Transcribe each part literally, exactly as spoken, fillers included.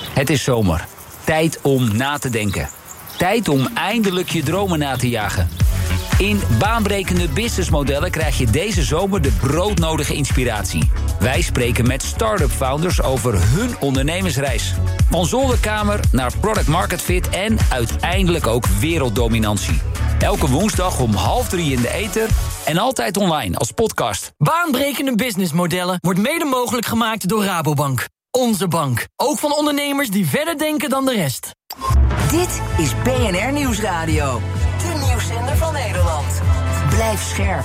Het is zomer. Tijd om na te denken. Tijd om eindelijk je dromen na te jagen. In baanbrekende businessmodellen krijg je deze zomer de broodnodige inspiratie. Wij spreken met start-up founders over hun ondernemersreis. Van zolderkamer naar product market fit en uiteindelijk ook werelddominantie. Elke woensdag om half drie in de ether en altijd online als podcast. Baanbrekende businessmodellen wordt mede mogelijk gemaakt door Rabobank. Onze bank. Ook van ondernemers die verder denken dan de rest. Dit is B N R Nieuwsradio. De nieuwszender van Nederland. Blijf scherp.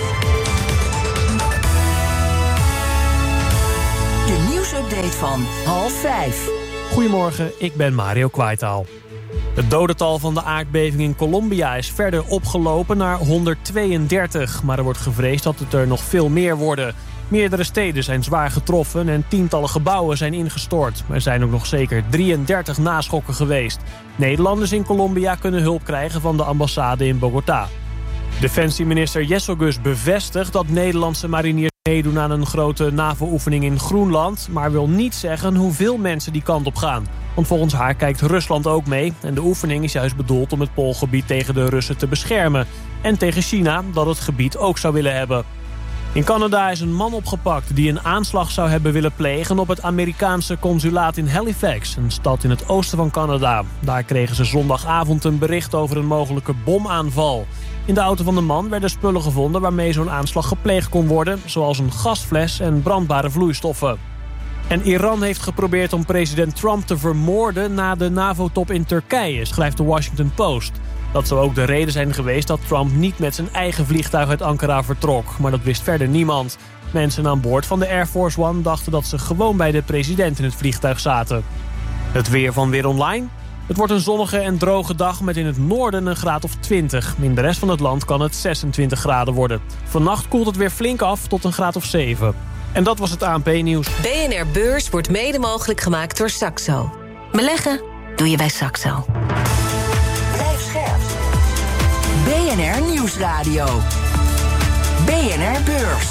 De nieuwsupdate van half vijf. Goedemorgen, ik ben Mario Kwaitaal. Het dodental van de aardbeving in Colombia is verder opgelopen naar honderdtweeëndertig. Maar er wordt gevreesd dat het er nog veel meer worden. Meerdere steden zijn zwaar getroffen en tientallen gebouwen zijn ingestort. Er zijn ook nog zeker drieëndertig naschokken geweest. Nederlanders in Colombia kunnen hulp krijgen van de ambassade in Bogota. Defensieminister Jesselgus bevestigt dat Nederlandse mariniers meedoen aan een grote NAVO-oefening in Groenland, maar wil niet zeggen hoeveel mensen die kant op gaan. Want volgens haar kijkt Rusland ook mee en de oefening is juist bedoeld om het Poolgebied tegen de Russen te beschermen. En tegen China, dat het gebied ook zou willen hebben. In Canada is een man opgepakt die een aanslag zou hebben willen plegen op het Amerikaanse consulaat in Halifax, een stad in het oosten van Canada. Daar kregen ze zondagavond een bericht over een mogelijke bomaanval. In de auto van de man werden spullen gevonden waarmee zo'n aanslag gepleegd kon worden, zoals een gasfles en brandbare vloeistoffen. En Iran heeft geprobeerd om president Trump te vermoorden na de NAVO-top in Turkije, schrijft de Washington Post. Dat zou ook de reden zijn geweest dat Trump niet met zijn eigen vliegtuig uit Ankara vertrok. Maar dat wist verder niemand. Mensen aan boord van de Air Force One dachten dat ze gewoon bij de president in het vliegtuig zaten. Het weer van Weer Online. Het wordt een zonnige en droge dag met in het noorden een graad of twintig. In de rest van het land kan het zesentwintig graden worden. Vannacht koelt het weer flink af tot een graad of zeven. En dat was het A N P-nieuws. B N R Beurs wordt mede mogelijk gemaakt door Saxo. Beleggen doe je bij Saxo. Blijf scherp. B N R Nieuwsradio. B N R Beurs.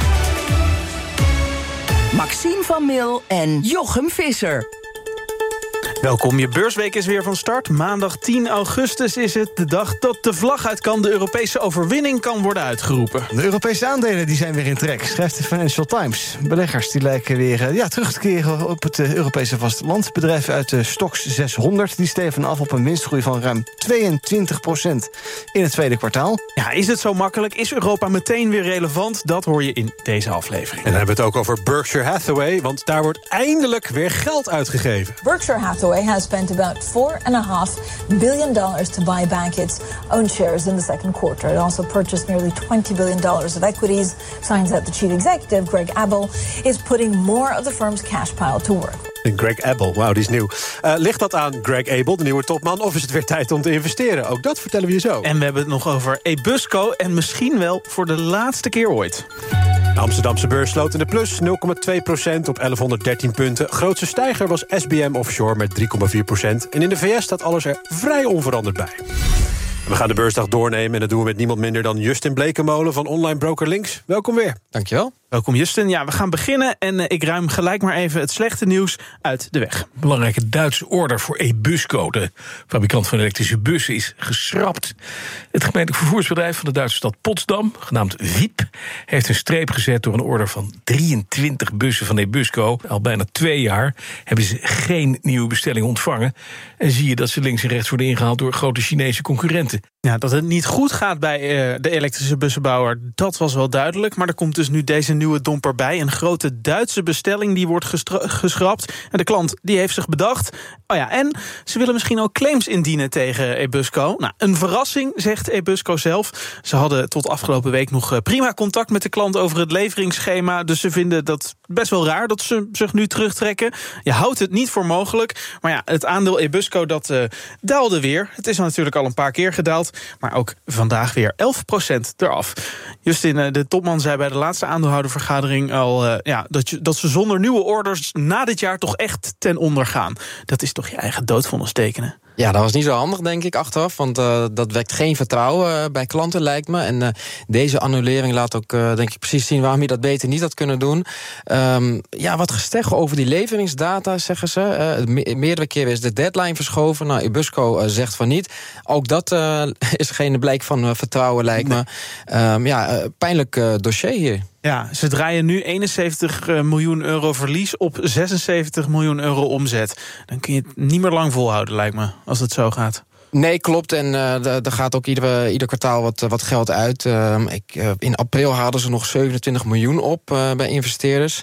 Maxime van Mil en Jochem Visser. Welkom, je beursweek is weer van start. Maandag tien augustus is het de dag dat de vlag uit kan. De Europese overwinning kan worden uitgeroepen. De Europese aandelen die zijn weer in trek, schrijft de Financial Times. Beleggers die lijken weer ja, terug te keren op het Europese vasteland. Bedrijven uit de Stoxx zeshonderd die steven af op een winstgroei van ruim tweeëntwintig procent in het tweede kwartaal. Ja, is het zo makkelijk? Is Europa meteen weer relevant? Dat hoor je in deze aflevering. En dan hebben we het ook over Berkshire Hathaway, want daar wordt eindelijk weer geld uitgegeven. Berkshire Hathaway has spent about four and a half billion dollars to buy back its own shares in the second quarter. It also purchased nearly twenty billion dollars of equities. Signs that the chief executive, Greg Abel, is putting more of the firm's cash pile to work. Greg Abel, wauw, die is nieuw. Uh, ligt dat aan Greg Abel, de nieuwe topman, of is het weer tijd om te investeren? Ook dat vertellen we je zo. En we hebben het nog over Ebusco en misschien wel voor de laatste keer ooit. De Amsterdamse beurs sloot in de plus, nul komma twee procent op elfhonderddertien punten. Grootste stijger was S B M Offshore met drie komma vier procent. En in de V S staat alles er vrij onveranderd bij. We gaan de beursdag doornemen en dat doen we met niemand minder dan Justin Blekemolen van online broker Links. Welkom weer. Dankjewel. Welkom Justin. Ja, we gaan beginnen en uh, ik ruim gelijk maar even het slechte nieuws uit de weg. Belangrijke Duitse order voor Ebusco, de fabrikant van elektrische bussen, is geschrapt. Het gemeentelijk vervoersbedrijf van de Duitse stad Potsdam, genaamd V I P, heeft een streep gezet door een order van drieëntwintig bussen van Ebusco. Al bijna twee jaar hebben ze geen nieuwe bestelling ontvangen. En zie je dat ze links en rechts worden ingehaald door grote Chinese concurrenten. Ja, dat het niet goed gaat bij uh, de elektrische bussenbouwer, dat was wel duidelijk. Maar er komt dus nu deze nieuwe domper bij. Een grote Duitse bestelling die wordt gestra- geschrapt. En de klant die heeft zich bedacht. Oh ja, en ze willen misschien ook claims indienen tegen Ebusco. Nou, een verrassing, zegt Ebusco zelf. Ze hadden tot afgelopen week nog prima contact met de klant over het leveringsschema. Dus ze vinden dat best wel raar dat ze zich nu terugtrekken. Je houdt het niet voor mogelijk. Maar ja, het aandeel Ebusco dat uh, daalde weer. Het is natuurlijk al een paar keer gedaald. Maar ook vandaag weer elf procent eraf. Justin, de topman zei bij de laatste aandeelhoudervergadering al uh, ja, dat, je, dat ze zonder nieuwe orders na dit jaar toch echt ten onder gaan. Dat is toch je eigen doodvonnis tekenen? Ja, dat was niet zo handig, denk ik, achteraf. Want uh, dat wekt geen vertrouwen uh, bij klanten, lijkt me. En uh, deze annulering laat ook, uh, denk ik, precies zien waarom je dat beter niet had kunnen doen. Um, ja, wat gesteg over die leveringsdata, zeggen ze. Uh, me- meerdere keren is de deadline verschoven. Nou, Ebusco uh, zegt van niet. Ook dat uh, is geen blijk van uh, vertrouwen, lijkt me. Um, ja, uh, pijnlijk uh, dossier hier. Ja, ze draaien nu eenenzeventig miljoen euro verlies op zesenzeventig miljoen euro omzet. Dan kun je het niet meer lang volhouden, lijkt me, als het zo gaat. Nee, klopt. En uh, er gaat ook ieder, ieder kwartaal wat, wat geld uit. Uh, ik, uh, in april haalden ze nog zevenentwintig miljoen op uh, bij investeerders.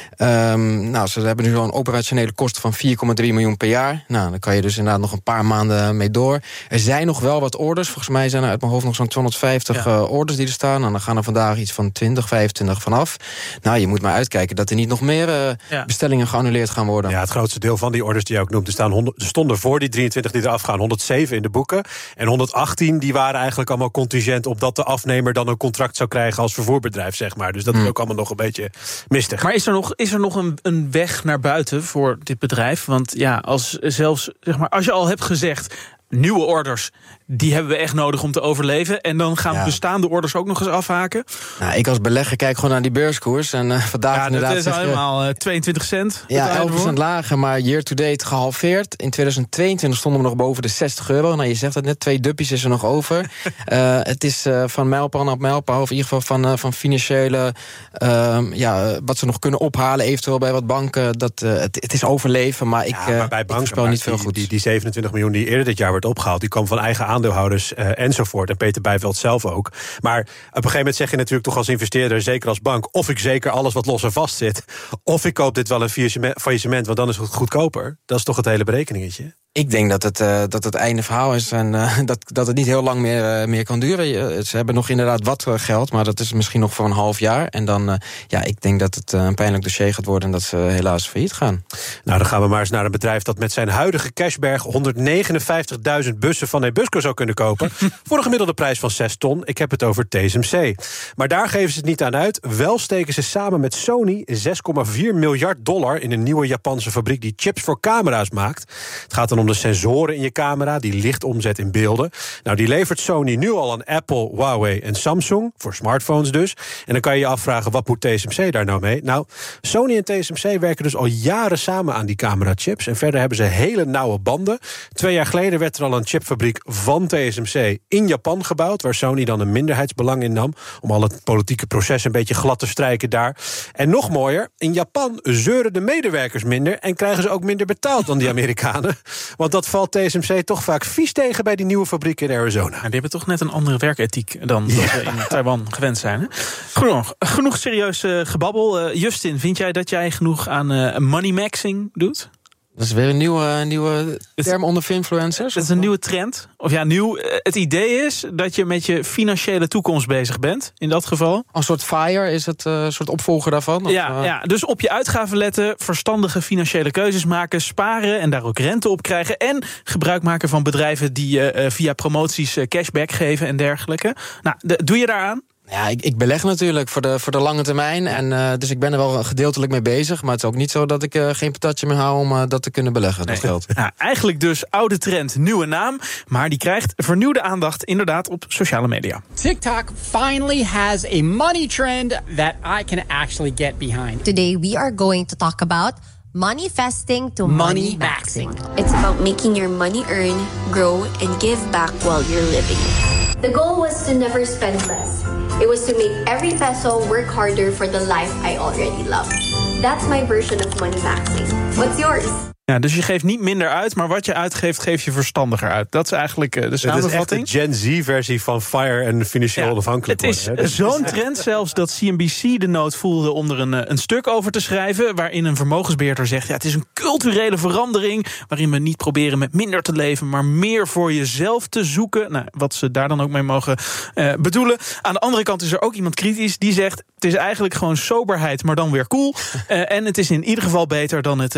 Um, nou, ze hebben nu zo'n operationele kosten van vier komma drie miljoen per jaar. Nou, dan kan je dus inderdaad nog een paar maanden mee door. Er zijn nog wel wat orders. Volgens mij zijn er uit mijn hoofd nog zo'n tweehonderdvijftig ja. uh, orders die er staan. En dan gaan er vandaag iets van twintig, vijfentwintig vanaf. Nou, je moet maar uitkijken dat er niet nog meer uh, ja. bestellingen geannuleerd gaan worden. Ja, het grootste deel van die orders die je ook noemt, er, staan honderd, er stonden voor die drieëntwintig die eraf gaan honderdzeven in de boeken. En honderdachttien die waren eigenlijk allemaal contingent op dat de afnemer dan een contract zou krijgen als vervoerbedrijf, zeg maar. Dus dat is hmm. ook allemaal nog een beetje mistig. Maar is er nog, is er nog een, een weg naar buiten voor dit bedrijf? Want ja, als zelfs, zeg maar, als je al hebt gezegd, nieuwe orders, die hebben we echt nodig om te overleven. En dan gaan ja. bestaande orders ook nog eens afhaken. Nou, ik als belegger kijk gewoon naar die beurskoers. En uh, vandaag ja, inderdaad... dat is helemaal uh, tweeëntwintig cent. Ja, elf procent lager, maar year-to-date gehalveerd. In tweeduizend tweeëntwintig stonden we nog boven de zestig euro. Nou, je zegt het net, twee duppies is er nog over. uh, het is uh, van mijlpaal naar mijlpaal, of in ieder geval van, uh, van financiële... Uh, ja, uh, wat ze nog kunnen ophalen, eventueel bij wat banken. Dat, uh, het, het is overleven, maar ik, ja, maar bij uh, banken, ik speel niet veel die, goed. Die, die zevenentwintig miljoen die eerder dit jaar werd opgehaald, die kwam van eigen aandeelhouders uh, enzovoort. En Peter Bijveld zelf ook. Maar op een gegeven moment zeg je natuurlijk toch als investeerder, zeker als bank, of ik zeker alles wat los en vast zit, of ik koop dit wel een faillissement, want dan is het goedkoper. Dat is toch het hele berekeningetje? Ik denk dat het, uh, dat het einde verhaal is en uh, dat, dat het niet heel lang meer, uh, meer kan duren. Je, ze hebben nog inderdaad wat uh, geld, maar dat is misschien nog voor een half jaar. En dan, uh, ja, ik denk dat het uh, een pijnlijk dossier gaat worden en dat ze helaas failliet gaan. Nou, dan gaan we maar eens naar een bedrijf dat met zijn huidige cashberg honderdnegenenvijftigduizend bussen van Ebusco zou kunnen kopen voor een gemiddelde prijs van zes ton. Ik heb het over T S M C. Maar daar geven ze het niet aan uit. Wel steken ze samen met Sony zes komma vier miljard dollar in een nieuwe Japanse fabriek die chips voor camera's maakt. Het gaat dan om de sensoren in je camera die licht omzet in beelden. Nou, die levert Sony nu al aan Apple, Huawei en Samsung, voor smartphones dus. En dan kan je je afvragen, wat moet T S M C daar nou mee? Nou, Sony en T S M C werken dus al jaren samen aan die camerachips. En verder hebben ze hele nauwe banden. Twee jaar geleden werd er al een chipfabriek van T S M C in Japan gebouwd, waar Sony dan een minderheidsbelang in nam, om al het politieke proces een beetje glad te strijken daar. En nog mooier, in Japan zeuren de medewerkers minder en krijgen ze ook minder betaald dan die Amerikanen. Want dat valt T S M C toch vaak vies tegen bij die nieuwe fabriek in Arizona. Ja, die hebben toch net een andere werkethiek dan ja. we in Taiwan gewend zijn. Hè? Genoeg, genoeg serieus uh, gebabbel. Uh, Justin, vind jij dat jij genoeg aan uh, money maxing doet? Dat is weer een nieuwe, nieuwe term onder influencers? Dat is een nieuwe trend. Of ja, nieuw. Het idee is dat je met je financiële toekomst bezig bent, in dat geval. Een soort FIRE, is het een soort opvolger daarvan? Ja, of, ja, dus op je uitgaven letten, verstandige financiële keuzes maken, sparen en daar ook rente op krijgen. En gebruik maken van bedrijven die uh, via promoties uh, cashback geven en dergelijke. Nou, de, doe je daaraan? Ja, ik, ik beleg natuurlijk voor de, voor de lange termijn. En, uh, dus ik ben er wel gedeeltelijk mee bezig. Maar het is ook niet zo dat ik uh, geen patatje meer hou om uh, dat te kunnen beleggen, nee. dat geld. Ja, eigenlijk dus oude trend, nieuwe naam. Maar die krijgt vernieuwde aandacht inderdaad op sociale media. TikTok finally has a money trend that I can actually get behind. Today we are going to talk about manifesting to money, money maxing. It's about making your money earn, grow, and give back while you're living. The goal was to never spend less. It was to make every peso work harder for the life I already love. That's my version of money maxing. What's yours? Ja, dus je geeft niet minder uit, maar wat je uitgeeft, geef je verstandiger uit. Dat is eigenlijk uh, de samenvatting. Het is echt de Gen Z-versie van FIRE en financieel ja, onafhankelijk worden. Het is zo'n trend zelfs dat C N B C de nood voelde om er een, een stuk over te schrijven, waarin een vermogensbeheerder zegt, ja, het is een culturele verandering, waarin we niet proberen met minder te leven, maar meer voor jezelf te zoeken. Nou, wat ze daar dan ook mee mogen uh, bedoelen. Aan de andere kant is er ook iemand kritisch die zegt, het is eigenlijk gewoon soberheid, maar dan weer cool. Uh, en het is in ieder geval beter dan het uh,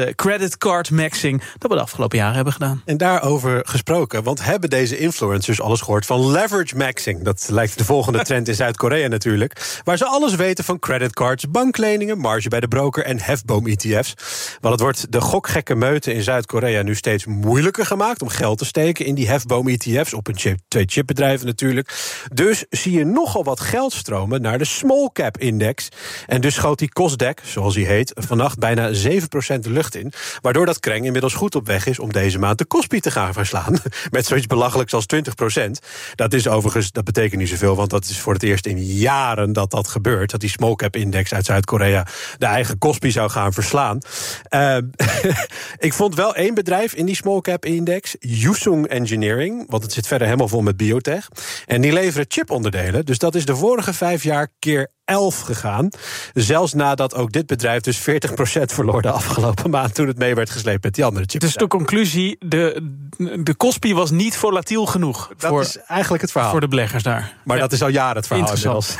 de creditcard maxing dat we de afgelopen jaren hebben gedaan. En daarover gesproken, want hebben deze influencers alles gehoord van leverage maxing? Dat lijkt de volgende trend in Zuid-Korea natuurlijk. Waar ze alles weten van creditcards, bankleningen, marge bij de broker en hefboom-E T F's. Want het wordt de gokgekke meute in Zuid-Korea nu steeds moeilijker gemaakt om geld te steken in die hefboom-E T F's. Op een chip, twee chipbedrijven natuurlijk. Dus zie je nogal wat geld stromen naar de small cap index. En dus schoot die Kosdaq, zoals hij heet, vannacht bijna zeven procent de lucht in. Waardoor dat kreng inmiddels goed op weg is om deze maand de Kospi te gaan verslaan. Met zoiets belachelijks als twintig procent. Dat is overigens, dat betekent niet zoveel, want dat is voor het eerst in jaren dat dat gebeurt. Dat die small cap index uit Zuid-Korea de eigen Kospi zou gaan verslaan. Uh, ik vond wel één bedrijf in die small cap index, Yusung Engineering, want het zit verder helemaal vol met biotech. En die leveren chiponderdelen, dus dat is de vorige vijf jaar keer elf gegaan. Zelfs nadat ook dit bedrijf dus veertig procent verloor de afgelopen maand toen het mee werd gesleept met die andere chips. Dus de conclusie, de, de Kospi was niet volatiel genoeg. Dat voor, is eigenlijk het verhaal. Voor de beleggers daar. Maar ja, dat is al jaren het verhaal inmiddels.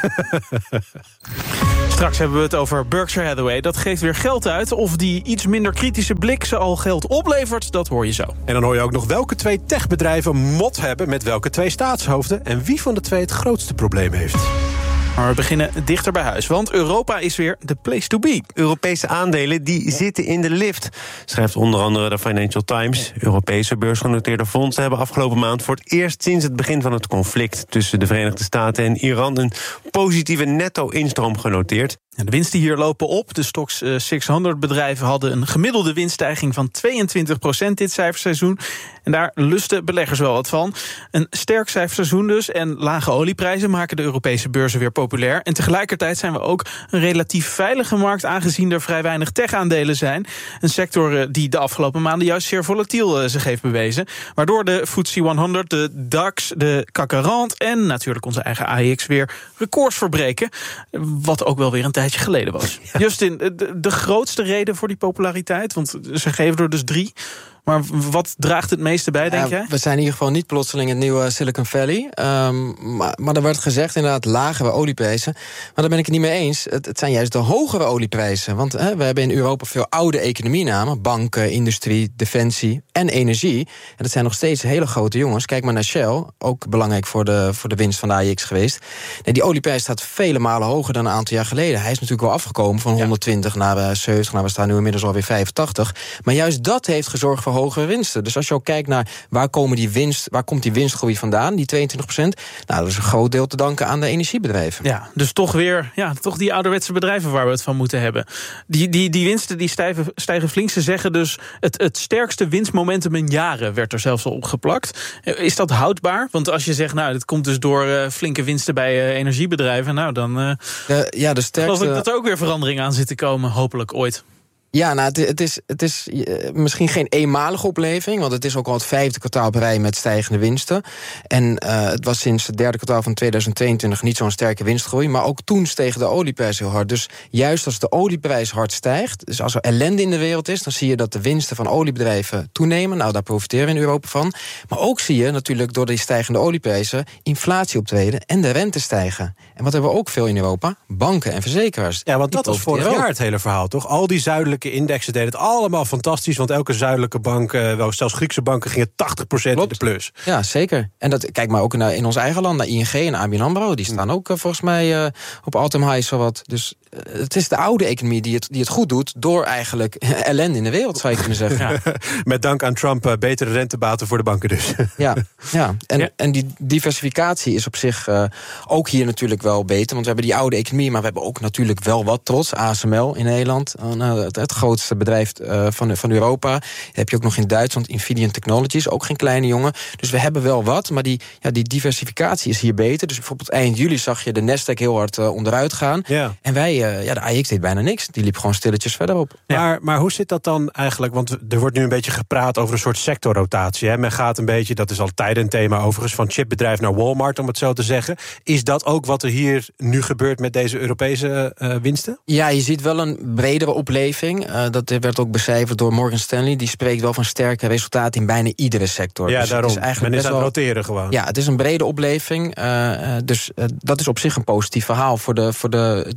Straks hebben we het over Berkshire Hathaway. Dat geeft weer geld uit. Of die iets minder kritische blik ze al geld oplevert, dat hoor je zo. En dan hoor je ook nog welke twee techbedrijven mot hebben met welke twee staatshoofden en wie van de twee het grootste probleem heeft. Maar we beginnen dichter bij huis, want Europa is weer de place to be. Europese aandelen die zitten in de lift, schrijft onder andere de Financial Times. Europese beursgenoteerde fondsen hebben afgelopen maand voor het eerst sinds het begin van het conflict tussen de Verenigde Staten en Iran een positieve netto-instroom genoteerd. En de winsten hier lopen op. De Stoxx zeshonderd bedrijven hadden een gemiddelde winststijging van tweeëntwintig procent dit cijferseizoen. En daar lusten beleggers wel wat van. Een sterk cijferseizoen dus en lage olieprijzen maken de Europese beurzen weer populair. En tegelijkertijd zijn we ook een relatief veilige markt, aangezien er vrij weinig tech-aandelen zijn. Een sector die de afgelopen maanden juist zeer volatiel zich heeft bewezen. Waardoor de F T S E honderd, de DAX, de C A C quarante en natuurlijk onze eigen A E X weer records verbreken. Wat ook wel weer een tijdje geleden was. Ja. Justin, de, de grootste reden voor die populariteit, want ze geven er dus drie. Maar wat draagt het meeste bij, denk uh, jij? We zijn in ieder geval niet plotseling het nieuwe Silicon Valley. Um, maar, maar er werd gezegd inderdaad lagere olieprijzen. Maar daar ben ik het niet mee eens. Het, het zijn juist de hogere olieprijzen. Want uh, we hebben in Europa veel oude economienamen. Banken, industrie, defensie en energie. En dat zijn nog steeds hele grote jongens. Kijk maar naar Shell. Ook belangrijk voor de, voor de winst van de A E X geweest. Nee, die olieprijs staat vele malen hoger dan een aantal jaar geleden. Hij is natuurlijk wel afgekomen van honderdtwintig ja. naar uh, zeventig. Nou, we staan nu inmiddels alweer vijfentachtig. Maar juist dat heeft gezorgd voor hogere winsten. Dus als je ook kijkt naar waar, komen die winst, waar komt die winstgroei vandaan, die tweeëntwintig procent, nou, dat is een groot deel te danken aan de energiebedrijven. Ja, dus toch weer ja, toch die ouderwetse bedrijven waar we het van moeten hebben. Die, die, die winsten die stijgen, stijgen flink. Ze zeggen dus het, het sterkste winstmomentum in jaren werd er zelfs al opgeplakt. Is dat houdbaar? Want als je zegt, nou, dit komt dus door uh, flinke winsten bij uh, energiebedrijven, nou, dan uh, de, ja, de sterkste... geloof ik dat er ook weer verandering aan zit te komen, hopelijk ooit. Ja, nou, het, het, is, het is uh, misschien geen eenmalige opleving, want het is ook al het vijfde kwartaal op rij met stijgende winsten. En uh, het was sinds het derde kwartaal van tweeduizend tweeëntwintig niet zo'n sterke winstgroei, maar ook toen steeg de olieprijs heel hard. Dus juist als de olieprijs hard stijgt, dus als er ellende in de wereld is, dan zie je dat de winsten van oliebedrijven toenemen. Nou, daar profiteren we in Europa van. Maar ook zie je natuurlijk door die stijgende olieprijzen inflatie optreden en de rente stijgen. En wat hebben we ook veel in Europa? Banken en verzekeraars. Ja, want dat was vorig jaar het hele verhaal, toch? Al die zuidelijke indexen deden het allemaal fantastisch, want elke zuidelijke bank, wel zelfs Griekse banken, gingen tachtig procent in de plus. Ja, zeker. En dat, kijk maar ook naar, in ons eigen land, naar I N G en A B N AMRO, die staan ook uh, volgens mij uh, op all-time highs of wat. Dus uh, het is de oude economie die het, die het goed doet door eigenlijk ellende in de wereld, zou je kunnen zeggen. Ja. Met dank aan Trump uh, betere rentebaten voor de banken dus. Ja, ja. En, ja. en die diversificatie is op zich uh, ook hier natuurlijk wel beter, want we hebben die oude economie, maar we hebben ook natuurlijk wel wat trots. A S M L in Nederland, uh, het, het grootste bedrijf uh, van, van Europa. Dat heb je ook nog in Duitsland, Infineon Technologies, ook geen kleine jongen. Dus we hebben wel wat, maar die, ja, die diversificatie is hier beter. Dus bijvoorbeeld eind juli zag je de Nasdaq heel hard uh, onderuit gaan. Ja. En wij, uh, ja, de A E X deed bijna niks. Die liep gewoon stilletjes verder op. Ja. Maar, maar hoe zit dat dan eigenlijk? Want er wordt nu een beetje gepraat over een soort sectorrotatie. Hè? Men gaat een beetje, dat is altijd een thema overigens, van chipbedrijf naar Walmart, om het zo te zeggen. Is dat ook wat er hier nu gebeurt met deze Europese uh, winsten? Ja, je ziet wel een bredere opleving. Uh, dat werd ook becijferd door Morgan Stanley. Die spreekt wel van sterke resultaten in bijna iedere sector. Ja, dus daarom. Het is eigenlijk Men is aan het wel, roteren gewoon. Ja, het is een brede opleving. Uh, dus uh, dat is op zich een positief verhaal voor de, voor de, de beurzen. Dus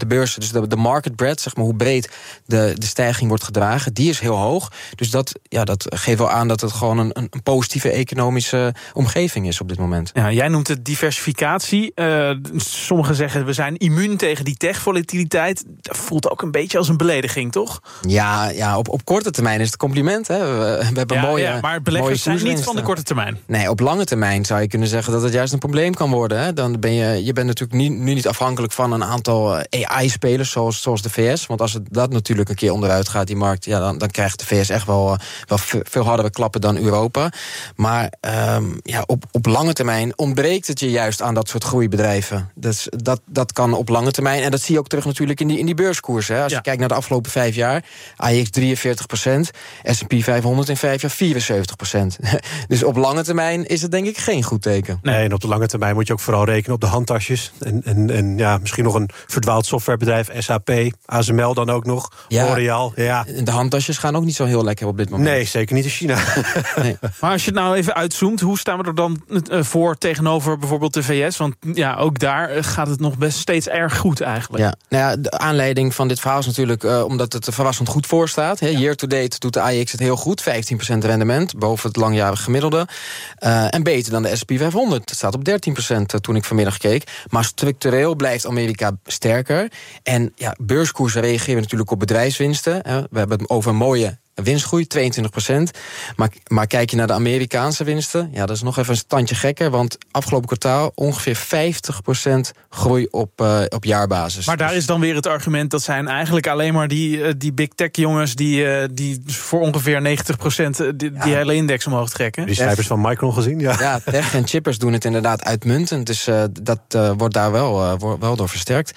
dus de, de market breadth, zeg maar, hoe breed de, de stijging wordt gedragen, die is heel hoog. Dus dat, ja, dat geeft wel aan dat het gewoon een, een positieve economische omgeving is op dit moment. Ja, jij noemt het diversificatie. Uh, sommigen zeggen we zijn immuun tegen die tech-volatiliteit. Dat voelt ook een beetje als een belediging, toch? Ja, ja op, op korte termijn is het compliment. Hè. We, we hebben ja, mooie, ja, maar beleggers zijn niet van de korte termijn. Nee, op lange termijn zou je kunnen zeggen dat het juist een probleem kan worden. Hè. Dan ben je, je bent natuurlijk niet, nu niet afhankelijk van een aantal A I-spelers zoals, zoals de V S. Want als het dat natuurlijk een keer onderuit gaat, die markt, ja, dan, dan krijgt de V S echt wel, wel veel hardere klappen dan Europa. Maar um, ja, op, op lange termijn ontbreekt het je juist aan dat soort groeibedrijven. Dus dat, dat kan op lange termijn. En dat zie je ook terug natuurlijk in die, in die beurskoersen. Hè. Als ja. je kijkt naar de afgelopen vijf jaar, A I X drieënveertig procent, S en P vijfhonderd in vijf jaar vierenzeventig procent. Dus op lange termijn is het denk ik geen goed teken. Nee, en op de lange termijn moet je ook vooral rekenen op de handtasjes. En, en, en ja, misschien nog een verdwaald softwarebedrijf, S A P, A S M L dan ook nog, ja, L'Oréal. Ja. De handtasjes gaan ook niet zo heel lekker op dit moment. Nee, zeker niet in China. Nee. Maar als je het nou even uitzoomt, hoe staan we er dan voor tegenover bijvoorbeeld de V S? Want ja, ook daar gaat het nog best steeds erg goed eigenlijk. Ja, nou ja, de aanleiding van dit verhaal is natuurlijk uh, omdat het er verrassend goed voor staat. He, ja. Year to date doet de A I X het heel goed, vijftien procent rendement, boven het langjarig gemiddelde. Uh, en beter dan de S en P vijfhonderd. Het staat op dertien procent uh, toen ik vanmiddag keek. Maar structureel blijft Amerika sterker. En ja, beurskoersen reageren natuurlijk op bedrijfswinsten. Uh, we hebben het over een mooie winstgroei, tweeëntwintig procent. Maar, maar kijk je naar de Amerikaanse winsten, ja, dat is nog even een standje gekker. Want afgelopen kwartaal ongeveer vijftig procent groei op, uh, op jaarbasis. Maar daar is dan weer het argument, dat zijn eigenlijk alleen maar die, uh, die big tech jongens die, uh, die voor ongeveer negentig procent die, die ja. hele index omhoog trekken. Die cijfers van Micron gezien, ja. Ja, tech en chippers doen het inderdaad uitmuntend. Dus uh, dat uh, wordt daar wel, uh, wel door versterkt.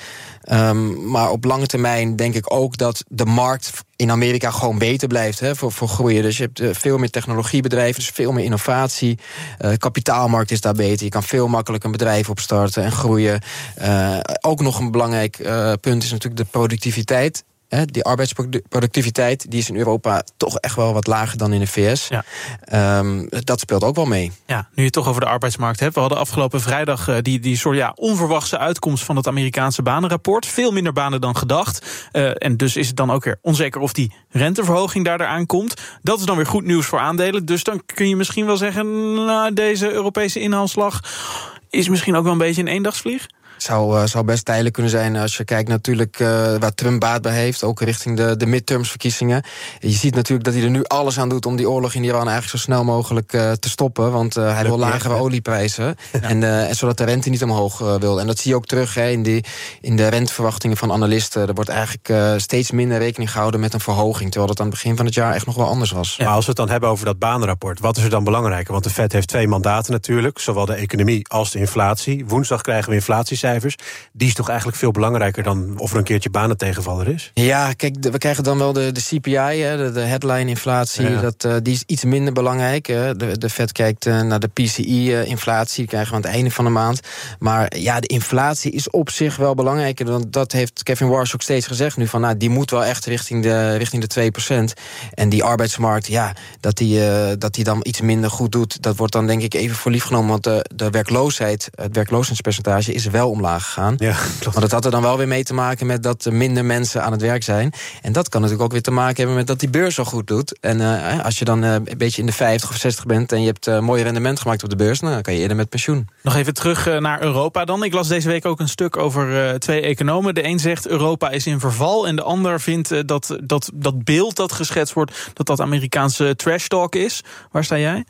Um, maar op lange termijn denk ik ook dat de markt in Amerika gewoon beter blijft, hè, voor, voor groeien. Dus je hebt uh, veel meer technologiebedrijven, dus veel meer innovatie. Uh, kapitaalmarkt is daar beter. Je kan veel makkelijker een bedrijf opstarten en groeien. Uh, ook nog een belangrijk uh, punt is natuurlijk de productiviteit. Die arbeidsproductiviteit die is in Europa toch echt wel wat lager dan in de V S. Ja. Um, dat speelt ook wel mee. Ja, nu je het toch over de arbeidsmarkt hebt. We hadden afgelopen vrijdag uh, die, die soort ja, onverwachte uitkomst van het Amerikaanse banenrapport. Veel minder banen dan gedacht. Uh, en dus is het dan ook weer onzeker of die renteverhoging daar eraan komt. Dat is dan weer goed nieuws voor aandelen. Dus dan kun je misschien wel zeggen, nou, deze Europese inhaalslag is misschien ook wel een beetje een eendagsvlieg. Zou, uh, zou best tijdelijk kunnen zijn als je kijkt natuurlijk uh, waar Trump baat bij heeft, ook richting de, de midtermsverkiezingen. Je ziet natuurlijk dat hij er nu alles aan doet om die oorlog in Iran eigenlijk zo snel mogelijk uh, te stoppen, want uh, hij wil lagere olieprijzen. Ja. En, uh, en zodat de rente niet omhoog uh, wil. En dat zie je ook terug hè, in, die, in de renteverwachtingen van analisten. Er wordt eigenlijk uh, steeds minder rekening gehouden met een verhoging, terwijl dat aan het begin van het jaar echt nog wel anders was. Ja. Maar als we het dan hebben over dat banenrapport, wat is er dan belangrijker? Want de Fed heeft twee mandaten natuurlijk, zowel de economie als de inflatie. Woensdag krijgen we inflatiecijfers. Die is toch eigenlijk veel belangrijker dan of er een keertje banentegenvaller is? Ja, kijk, de, we krijgen dan wel de, de C P I, hè, de, de headline-inflatie. Ja. Dat, uh, die is iets minder belangrijk. Hè. De, de Fed kijkt uh, naar de P C I-inflatie. Die krijgen we aan het einde van de maand. Maar ja, de inflatie is op zich wel belangrijker. Want dat heeft Kevin Warsh ook steeds gezegd nu. Van, nou, die moet wel echt richting de, richting de twee procent. En die arbeidsmarkt, ja, dat die, uh, dat die dan iets minder goed doet. Dat wordt dan denk ik even voor lief genomen. Want de, de werkloosheid, het werkloosheidspercentage is wel omlaag gegaan. Ja, maar dat had er dan wel weer mee te maken met dat er minder mensen aan het werk zijn. En dat kan natuurlijk ook weer te maken hebben met dat die beurs zo goed doet. En uh, als je dan uh, een beetje in de vijftig of zestig bent en je hebt uh, mooi rendement gemaakt op de beurs, nou, dan kan je eerder met pensioen. Nog even terug uh, naar Europa dan. Ik las deze week ook een stuk over uh, twee economen. De een zegt Europa is in verval en de ander vindt uh, dat, dat dat beeld dat geschetst wordt, dat dat Amerikaanse trash talk is. Waar sta jij?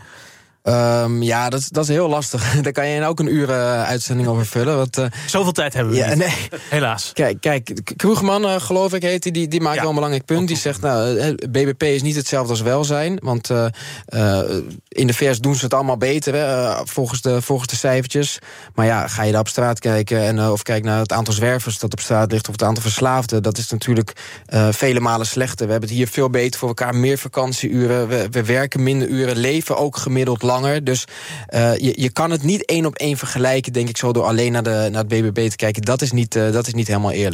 Um, ja, dat, dat is heel lastig. Daar kan je ook een uur uh, uitzending over vullen. Want, uh, Zoveel tijd hebben we ja, niet. Nee. Helaas. Kijk, kijk Kroegeman, uh, geloof ik, heet die, die, die maakt ja. wel een belangrijk punt. Die zegt, nou, B B P is niet hetzelfde als welzijn. Want uh, uh, in de V S doen ze het allemaal beter, hè, uh, volgens, de, volgens de cijfertjes. Maar ja, ga je daar op straat kijken en uh, of kijk naar het aantal zwervers dat op straat ligt, of het aantal verslaafden, dat is natuurlijk uh, vele malen slechter. We hebben het hier veel beter voor elkaar, meer vakantieuren, we, we werken minder uren, leven ook gemiddeld langer. Dus uh, je, je kan het niet één op één vergelijken, denk ik zo, door alleen naar, de, naar het B B P te kijken. Dat is niet, uh, dat is niet helemaal eerlijk.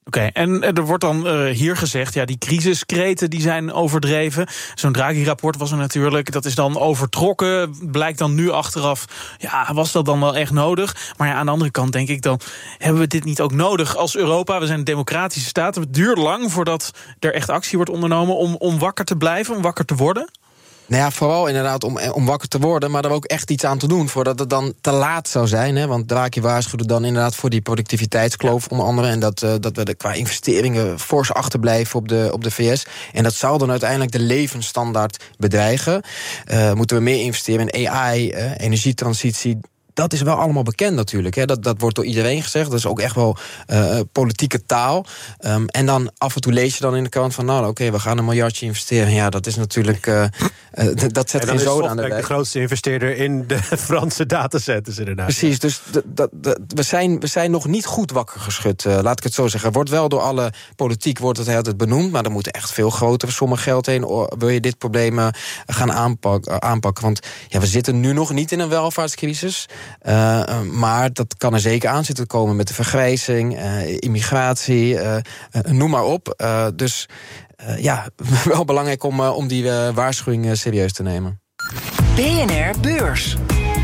Oké, okay, en er wordt dan uh, hier gezegd, ja, die crisiskreten die zijn overdreven. Zo'n Draghi-rapport was er natuurlijk, dat is dan overtrokken. Blijkt dan nu achteraf, ja, was dat dan wel echt nodig? Maar ja, aan de andere kant denk ik dan, hebben we dit niet ook nodig als Europa? We zijn een democratische staat. Het duurt lang voordat er echt actie wordt ondernomen om, om wakker te blijven, om wakker te worden. Nou ja, vooral inderdaad om, om wakker te worden, maar er ook echt iets aan te doen voordat het dan te laat zou zijn. Hè? Want Draghi waarschuwde dan inderdaad voor die productiviteitskloof, onder andere. En dat, uh, dat we de, qua investeringen fors achterblijven op de, op de V S. En dat zou dan uiteindelijk de levensstandaard bedreigen. Uh, moeten we meer investeren in A I, uh, energietransitie. Dat is wel allemaal bekend natuurlijk. Hè. Dat, dat wordt door iedereen gezegd. Dat is ook echt wel uh, politieke taal. Um, en dan af en toe lees je dan in de krant van, nou oké, okay, we gaan een miljardje investeren. Ja, dat is natuurlijk, uh, uh, dat zet geen zoden aan de weg. De grootste investeerder in de Franse datacenters inderdaad. Precies, dus d- d- d- we, zijn, we zijn nog niet goed wakker geschud, uh, laat ik het zo zeggen. Er wordt wel door alle politiek wordt het altijd benoemd, maar er moet echt veel grotere sommen geld heen. Wil je dit probleem uh, gaan aanpak, uh, aanpakken? Want ja, we zitten nu nog niet in een welvaartscrisis. Uh, maar dat kan er zeker aan zitten komen met de vergrijzing, uh, immigratie, uh, uh, noem maar op. Uh, dus uh, ja, wel belangrijk om, uh, om die uh, waarschuwing uh, serieus te nemen. B N R Beurs.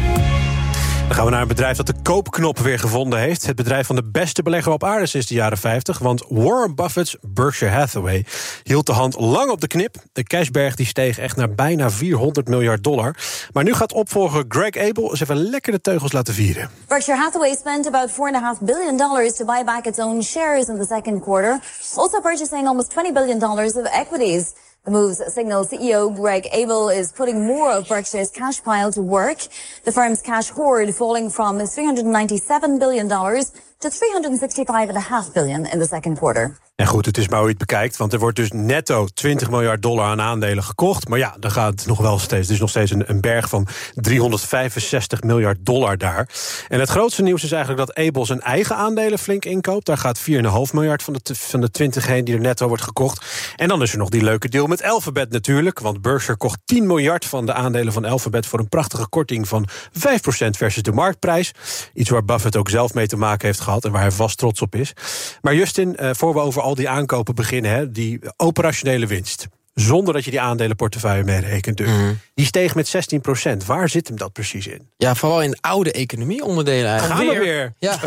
Dan gaan we naar een bedrijf dat de koopknop weer gevonden heeft. Het bedrijf van de beste belegger op aarde sinds de jaren vijftig. Want Warren Buffett's Berkshire Hathaway hield de hand lang op de knip. De cashberg die steeg echt naar bijna vierhonderd miljard dollar. Maar nu gaat opvolger Greg Abel eens even lekker de teugels laten vieren. Berkshire Hathaway spent about four point five billion dollars to buy back its own shares in the second quarter. Also purchasing almost twenty billion dollars of equities. The moves signal C E O Greg Abel is putting more of Berkshire's cash pile to work. The firm's cash hoard falling from three hundred ninety-seven billion dollars to three hundred sixty-five point five billion dollars in the second quarter. En goed, het is maar hoe je het bekijkt, want er wordt dus netto twintig miljard dollar aan aandelen gekocht. Maar ja, dan gaat het nog wel steeds. Er is nog steeds een, een berg van driehonderdvijfenzestig miljard dollar daar. En het grootste nieuws is eigenlijk dat Abel zijn eigen aandelen flink inkoopt. Daar gaat vier komma vijf miljard van de, van de twintig heen die er netto wordt gekocht. En dan is er nog die leuke deal met Alphabet natuurlijk. Want Berkshire kocht tien miljard van de aandelen van Alphabet voor een prachtige korting van vijf procent versus de marktprijs. Iets waar Buffett ook zelf mee te maken heeft gehad en waar hij vast trots op is. Maar Justin, uh, voor we over al die aankopen beginnen, hè, die operationele winst, zonder dat je die aandelenportefeuille meerekent, dus. Mm. Die steeg met zestien procent. Waar zit hem dat precies in? Ja, vooral in oude economie-onderdelen eigenlijk. Gaan we weer? Ja,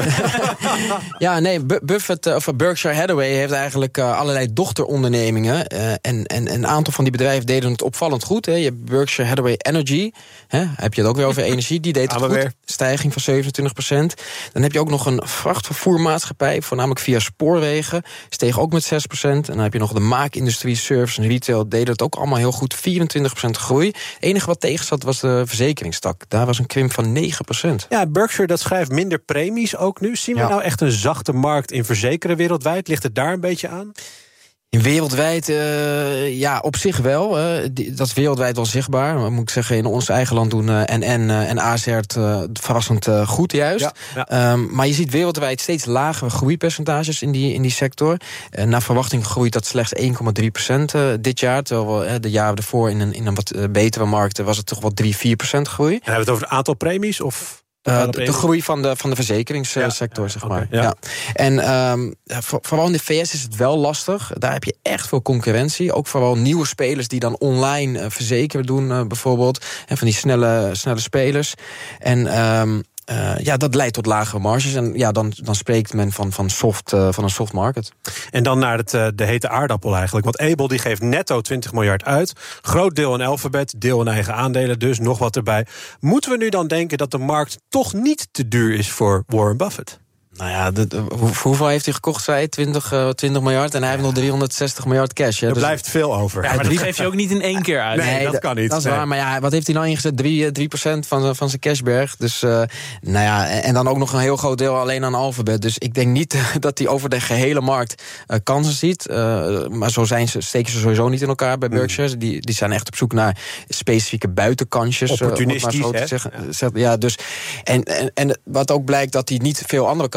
ja nee, Buffett, of Berkshire Hathaway heeft eigenlijk uh, allerlei dochterondernemingen. Uh, en, en een aantal van die bedrijven deden het opvallend goed. Hè. Je hebt Berkshire Hathaway Energy. Hè, heb je het ook weer over energie? Die deed het goed. Weer. Stijging van zevenentwintig procent. Dan heb je ook nog een vrachtvervoermaatschappij, voornamelijk via spoorwegen. Steeg ook met zes procent. En dan heb je nog de maakindustrie, service en retail. Deden het ook allemaal heel goed. vierentwintig procent groei. Het enige wat tegen zat was de verzekeringstak. Daar was een krimp van negen procent. Ja, Berkshire dat schrijft minder premies ook nu. Zien we ja. nou echt een zachte markt in verzekeren wereldwijd? Ligt het daar een beetje aan? In wereldwijd, uh, ja, op zich wel. Uh, die, dat is wereldwijd wel zichtbaar. Maar moet ik zeggen, in ons eigen land doen uh, N N uh, en A Z R uh, verrassend uh, goed juist. Ja, ja. Um, maar je ziet wereldwijd steeds lagere groeipercentages in die, in die sector. Uh, naar verwachting groeit dat slechts één komma drie procent uh, dit jaar. Terwijl we uh, de jaren ervoor in een, in een wat uh, betere markt was het toch wel drie, vier procent groei. En hebben we het over het aantal premies of... Uh, de, de groei van de, van de verzekeringssector, ja, ja, zeg maar. Okay, ja. Ja. En um, voor, vooral in de V S is het wel lastig. Daar heb je echt veel concurrentie. Ook vooral nieuwe spelers die dan online uh, verzekeren doen, uh, bijvoorbeeld. En van die snelle, snelle spelers. En... Um, Uh, ja, dat leidt tot lagere marges. En ja, dan, dan spreekt men van, van, soft, uh, van een soft market. En dan naar het, uh, de hete aardappel eigenlijk. Want Abel die geeft netto twintig miljard uit. Groot deel in Alphabet, deel in eigen aandelen. Dus nog wat erbij. Moeten we nu dan denken dat de markt toch niet te duur is voor Warren Buffett? Nou ja, de, de, hoeveel heeft hij gekocht, zei twintig, uh, twintig miljard en hij heeft nog driehonderdzestig miljard cash. Hè? Er dus blijft veel over. Ja, maar dat geef je ook niet in één keer uit. Nee, nee dat kan niet. Dat is nee. waar, maar ja, wat heeft hij nou ingezet? drie procent van, van zijn cashberg. Dus, uh, nou ja, en dan ook nog een heel groot deel alleen aan Alphabet. Dus ik denk niet dat hij over de gehele markt uh, kansen ziet. Uh, maar zo zijn ze, steken ze sowieso niet in elkaar bij Berkshire. Mm. Die, die zijn echt op zoek naar specifieke buitenkansjes. Opportunistisch, uh, om het maar zo te zeggen. Ja. Ja, dus, en, en, en wat ook blijkt dat hij niet veel andere kansen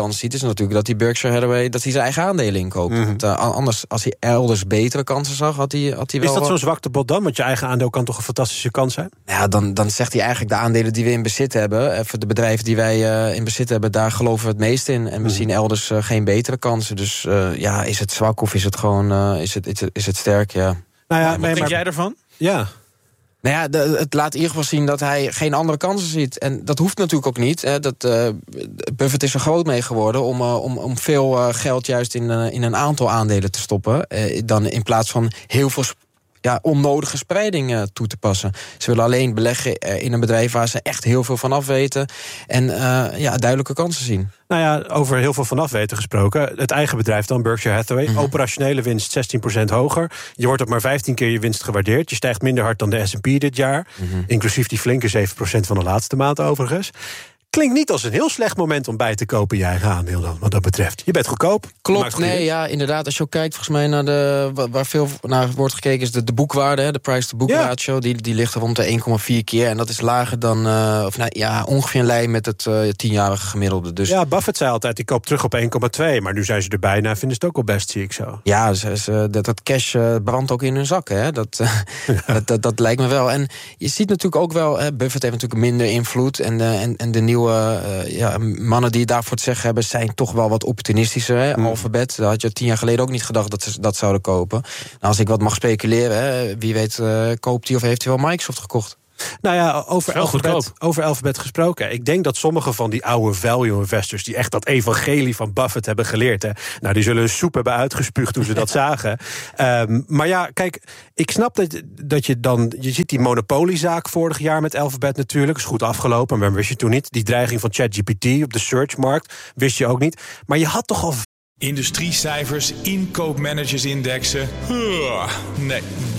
kans ziet, is natuurlijk dat die Berkshire Hathaway dat hij zijn eigen aandelen inkoopt. Mm-hmm. Want, uh, anders, als hij elders betere kansen zag, had hij, had hij wel. Is dat wat... zo'n zwaktebod dan? Want je eigen aandeel kan toch een fantastische kans zijn? Ja, dan, dan zegt hij eigenlijk de aandelen die we in bezit hebben, voor de bedrijven die wij uh, in bezit hebben, daar geloven we het meest in. En we mm-hmm. zien elders uh, geen betere kansen. Dus uh, ja, is het zwak of is het gewoon uh, is het, is het, is het sterk? Ja. Nou ja, wat nee, denk maar... jij ervan? Ja. Nou ja, de, het laat in ieder geval zien dat hij geen andere kansen ziet. En dat hoeft natuurlijk ook niet. Hè. Dat, uh, Buffett is er groot mee geworden om, uh, om, om veel uh, geld juist in, uh, in een aantal aandelen te stoppen. Uh, dan in plaats van heel veel sp- ja, onnodige spreiding uh, toe te passen. Ze willen alleen beleggen uh, in een bedrijf waar ze echt heel veel van af weten. En uh, ja, duidelijke kansen zien. Nou ja, over heel veel vanaf weten gesproken. Het eigen bedrijf dan, Berkshire Hathaway. Mm-hmm. Operationele winst zestien procent hoger. Je wordt op maar vijftien keer je winst gewaardeerd. Je stijgt minder hard dan de S en P dit jaar. Mm-hmm. Inclusief die flinke zeven procent van de laatste maand overigens. Klinkt niet als een heel slecht moment om bij te kopen je eigen aandeel dan, wat dat betreft. Je bent goedkoop. Klopt, nee, winst. Ja, inderdaad. Als je ook kijkt, volgens mij naar de, waar veel naar wordt gekeken, is de, de boekwaarde, hè, de price-to-book ja. ratio. Die, die ligt rond de één komma vier keer. En dat is lager dan, uh, of nou, ja, ongeveer in lijn met het uh, tienjarige gemiddelde. Dus. Ja, Buffett zei altijd, ik koop terug op één komma twee. Maar nu zijn ze er bijna, vinden ze het ook al best, zie ik zo. Ja, ze, ze, dat, dat cash uh, brandt ook in hun zakken. Hè. Dat, uh, ja. dat, dat, dat lijkt me wel. En je ziet natuurlijk ook wel, hè, Buffett heeft natuurlijk minder invloed. En, uh, en, en de nieuwe uh, ja, Ja, mannen die daarvoor te zeggen hebben, zijn toch wel wat opportunistischer. Hè? Mm. Alphabet, dat had je tien jaar geleden ook niet gedacht dat ze dat zouden kopen. Nou, als ik wat mag speculeren, hè, wie weet uh, koopt hij of heeft hij wel Microsoft gekocht. Nou ja, over Alphabet, over Alphabet gesproken. Ik denk dat sommige van die oude value investors, die echt dat evangelie van Buffett hebben geleerd, hè, nou, die zullen een soep hebben uitgespuugd toen ze dat zagen. Um, maar ja, kijk, ik snap dat, dat je dan, je ziet die monopoliezaak vorig jaar met Alphabet natuurlijk, is goed afgelopen, maar wist je toen niet. Die dreiging van ChatGPT op de searchmarkt wist je ook niet. Maar je had toch al industriecijfers, inkoopmanagersindexen. Nee,